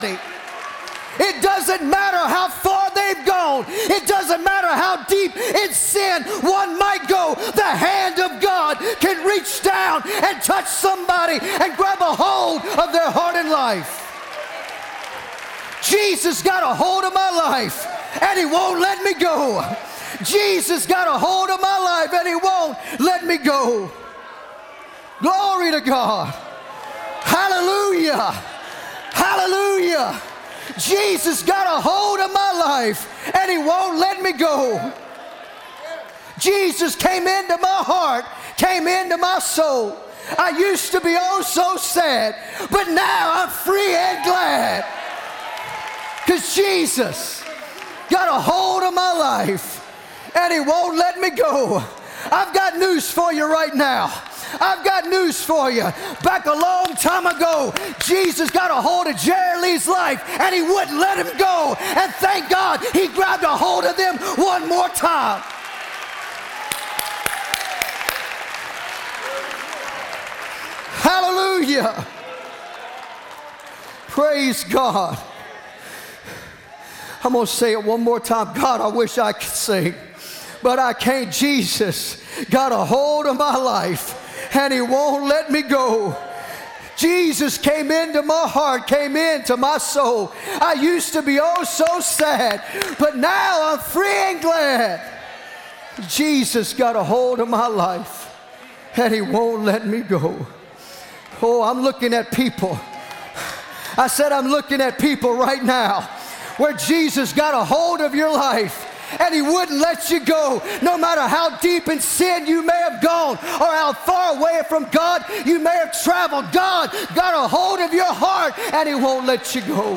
It doesn't matter how far they've gone. It doesn't matter how deep in sin one might go. The hand of God can reach down and touch somebody and grab a hold of their heart and life. Jesus got a hold of my life and he won't let me go. Jesus got a hold of my life and he won't let me go. Glory to God. Hallelujah. Hallelujah. Jesus got a hold of my life and he won't let me go. Jesus came into my heart, came into my soul. I used to be oh so sad, but now I'm free and glad. Because Jesus got a hold of my life and he won't let me go. I've got news for you right now. I've got news for you. Back a long time ago, Jesus got a hold of Jerry Lee's life and he wouldn't let him go. And thank God he grabbed a hold of them one more time. Hallelujah. Praise God. I'm going to say it one more time. God, I wish I could sing, but I can't. Jesus got a hold of my life and he won't let me go. Jesus came into my heart, came into my soul. I used to be oh so sad, but now I'm free and glad. Jesus got a hold of my life and he won't let me go. Oh, I'm looking at people. I said I'm looking at people right now where Jesus got a hold of your life and he wouldn't let you go, no matter how deep in sin you may have gone or how far away from God you may have traveled. God got a hold of your heart and he won't let you go.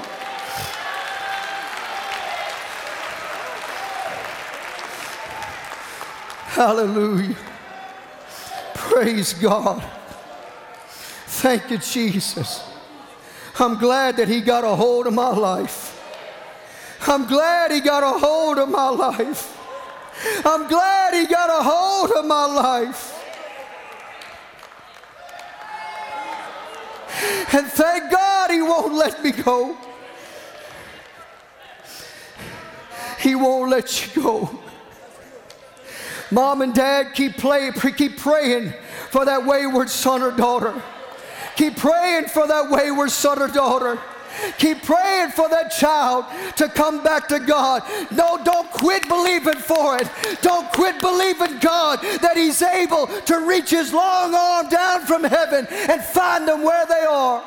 Hallelujah. Praise God. Thank you, Jesus. I'm glad that he got a hold of my life. I'm glad he got a hold of my life. I'm glad he got a hold of my life. And thank God he won't let me go. He won't let you go. Mom and Dad, keep praying for that wayward son or daughter. Keep praying for that wayward son or daughter. Keep praying for that child to come back to God. No, don't quit believing for it. Don't quit believing God that he's able to reach his long arm down from heaven and find them where they are.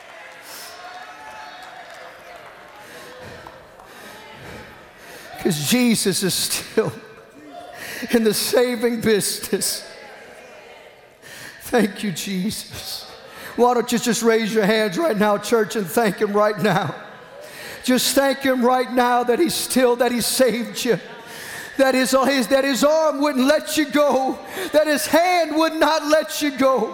Because Jesus is still in the saving business. Thank you, Jesus. Why don't you just raise your hands right now, church, and thank him right now. Just thank him right now that he saved you. That his arm wouldn't let you go. That his hand would not let you go.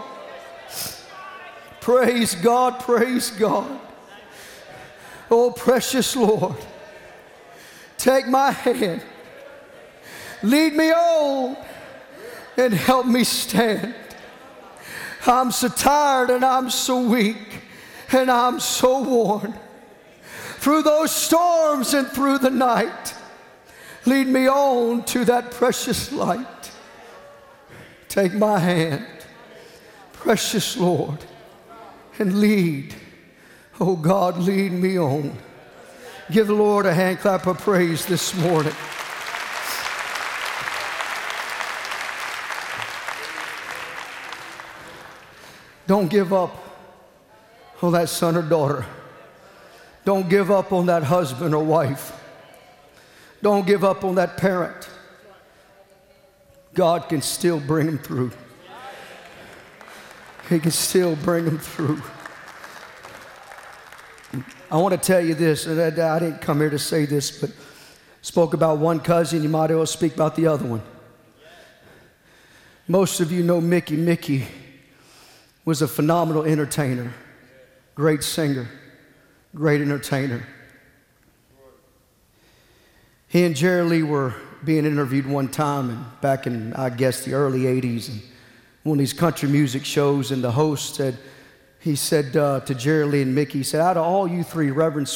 Praise God, praise God. Oh, precious Lord, take my hand. Lead me on and help me stand. I'm so tired and I'm so weak and I'm so worn. Through those storms and through the night, lead me on to that precious light. Take my hand, precious Lord, and lead. Oh God, lead me on. Give the Lord a hand clap of praise this morning. Don't give up on that son or daughter. Don't give up on that husband or wife. Don't give up on that parent. God can still bring them through. He can still bring them through. I want to tell you this, and I didn't come here to say this, but spoke about one cousin, you might as well speak about the other one. Most of you know Mickey. Mickey was a phenomenal entertainer, great singer, great entertainer. He and Jerry Lee were being interviewed one time, and back in, I guess, the early 80s, and one of these country music shows, and the host said, he said to Jerry Lee and Mickey, he said, out of all you three, Reverend